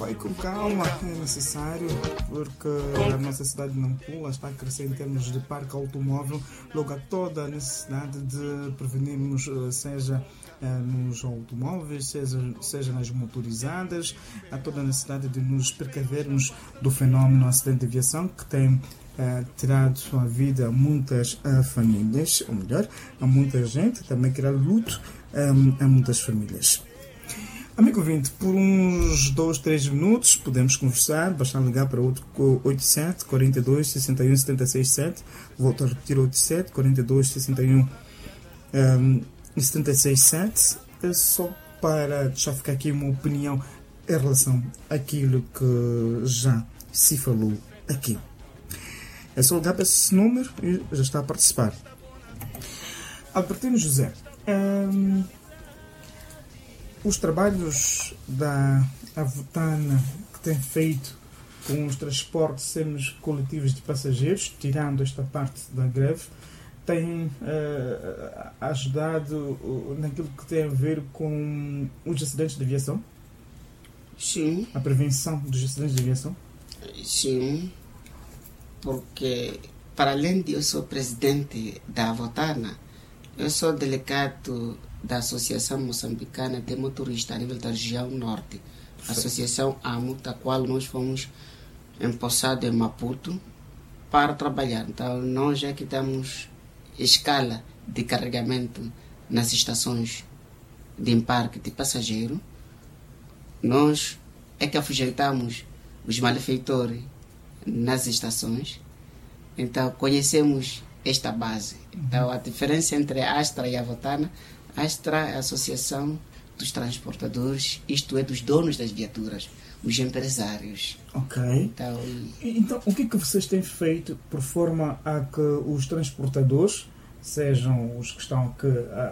vai com calma, é necessário, porque a nossa cidade de Nampula está a crescer em termos de parque automóvel, logo há toda a necessidade de prevenirmos, seja nos automóveis, seja nas motorizadas, há toda a necessidade de nos precavermos do fenómeno acidente de aviação que tem tirado a vida a muitas famílias, ou melhor, a muita gente, também criar luto a muitas famílias. Amigo ouvinte, por uns 2-3 minutos podemos conversar, basta ligar para outro 87 42 61 76 7, volto a repetir 87 42 61 76 7, só para deixar ficar aqui uma opinião em relação àquilo que já se falou aqui. É só ligar para esse número e já está a participar. Albertino José, os trabalhos da Avotana que tem feito com os transportes semi-coletivos de passageiros, tirando esta parte da greve, tem ajudado naquilo que tem a ver com os acidentes de aviação? Sim. A prevenção dos acidentes de aviação? Sim, porque para além de eu ser presidente da Avotana, eu sou delegado da Associação Moçambicana de Motoristas a nível da região norte, a Associação AMO, da qual nós fomos empossados em Maputo para trabalhar. Então, nós é que damos escala de carregamento nas estações de embarque de passageiro. Nós é que afugentamos os malfeitores nas estações. Então, conhecemos esta base. Então, a diferença entre a Astra e a Avotana: a Astra é a Associação dos Transportadores, isto é, dos donos das viaturas, os empresários. Ok. Então, o que é que vocês têm feito por forma a que os transportadores, sejam os que estão aqui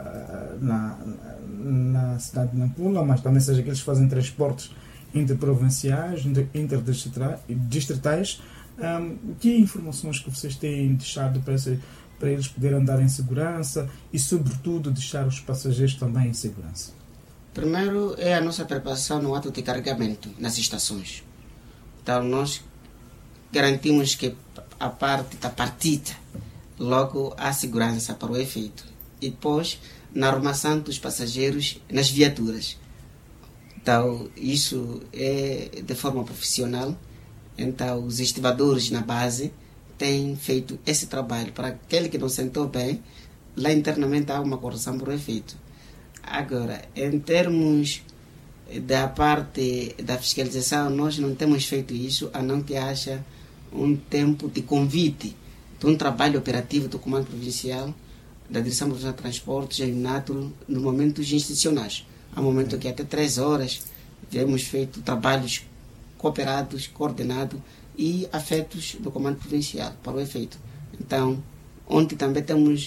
na cidade de Nampula, mas também sejam aqueles que fazem transportes interprovinciais, interdistritais, que informações que vocês têm deixado para eles poderem andar em segurança e, sobretudo, deixar os passageiros também em segurança? Primeiro é a nossa preparação no ato de carregamento nas estações. Então, nós garantimos que a parte da partida logo há segurança para o efeito. E depois, na arrumação dos passageiros nas viaturas. Então, isso é de forma profissional. Então, os estivadores na base têm feito esse trabalho. Para aquele que não sentou bem, lá internamente há uma correção por efeito. Agora, em termos da parte da fiscalização, nós não temos feito isso, a não que haja um tempo de convite de um trabalho operativo do Comando Provincial, da Direção Provincial de Transportes, em Nato, nos momentos institucionais. Há momento que até 3 horas temos feito trabalhos cooperados, coordenados e afetos do Comando Provincial para o efeito. Então, ontem também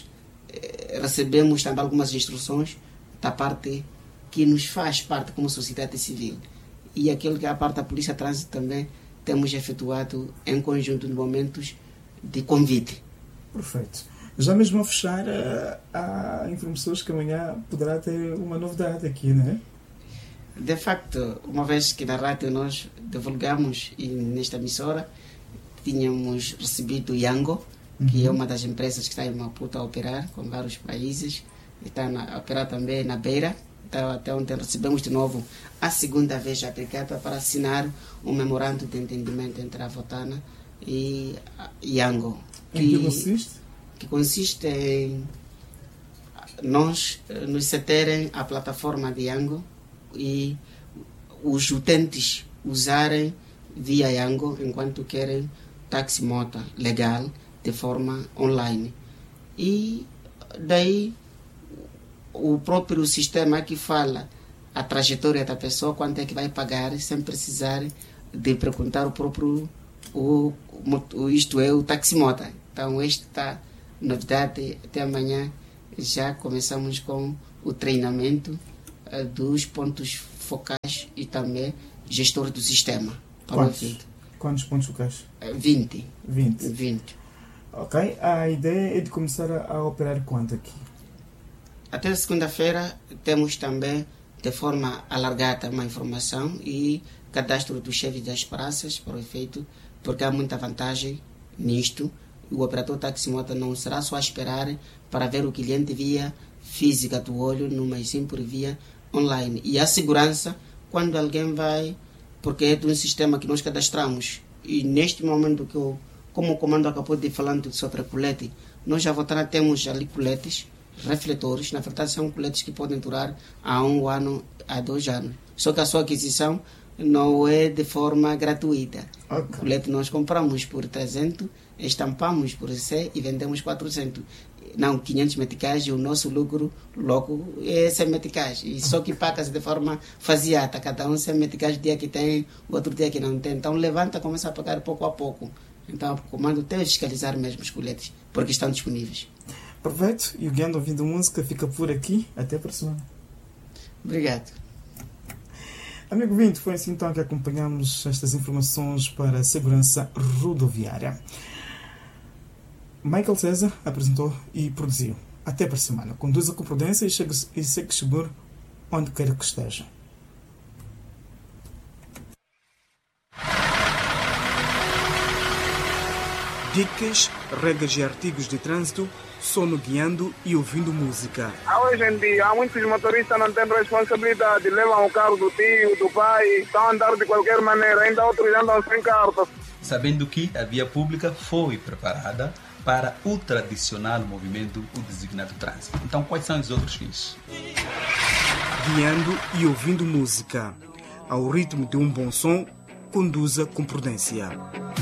recebemos também algumas instruções da parte que nos faz parte como sociedade civil. E aquilo que é a parte da Polícia de Trânsito também temos efetuado em conjunto nos momentos de convite. Perfeito. Já mesmo a fechar, há informações que amanhã poderá ter uma novidade aqui, não é? De facto, uma vez que na rádio nós divulgamos e nesta emissora tínhamos recebido Yango, que é uma das empresas que está em Maputo a operar com vários países, está a operar também na Beira. Então, até ontem recebemos de novo a segunda vez a aplicada para assinar um memorando de entendimento entre a Avotana e Yango. Em que consiste? Que consiste em nós nos cederem a plataforma de Yango e os utentes usarem via Yango enquanto querem táxi moto legal de forma online. E daí o próprio sistema que fala a trajetória da pessoa, quanto é que vai pagar, sem precisar de perguntar o próprio isto é, o taximota. Então, esta novidade, até amanhã já começamos com o treinamento dos pontos focais e também gestor do sistema. Quantos pontos focais? 20. 20. Ok. A ideia é de começar a operar quanto aqui? Até segunda-feira temos também de forma alargada uma informação e cadastro dos chefes das praças para o efeito, porque há muita vantagem nisto. O operador taximoto não será só a esperar para ver o cliente via física do olho, mas sim por via online. E a segurança, quando alguém vai, porque é de um sistema que nós cadastramos, e neste momento que como o comando acabou de falar sobre colete, nós já temos ali coletes, refletores, na verdade são coletes que podem durar há 1 ano, a 2 anos. Só que a sua aquisição não é de forma gratuita. Okay. O colete nós compramos por 300, estampamos por 100 e vendemos 400. Não, 500 meticais e o nosso lucro logo é 100 meticais. E só que paga-se de forma faseada. Cada um 100 meticais, dia que tem, outro dia que não tem. Então levanta, começa a pagar pouco a pouco. Então o comando tem que fiscalizar mesmo os coletes, porque estão disponíveis. Perfeito. E o Guiando Ouvindo Música fica por aqui. Até a próxima. Obrigado. Amigo ouvinte, foi assim então que acompanhamos estas informações para a segurança rodoviária. Michael César apresentou e produziu. Até para a semana. Conduza com prudência e segue seguro onde quer que esteja. Dicas, regras e artigos de trânsito, sono guiando e ouvindo música. Hoje em dia, há muitos motoristas não têm responsabilidade, levam o carro do tio, do pai, estão a andar de qualquer maneira, ainda outros andam sem carta. Sabendo que a via pública foi preparada para o tradicional movimento, o designado trânsito. Então, quais são os outros fins? Guiando e ouvindo música. Ao ritmo de um bom som, conduza com prudência.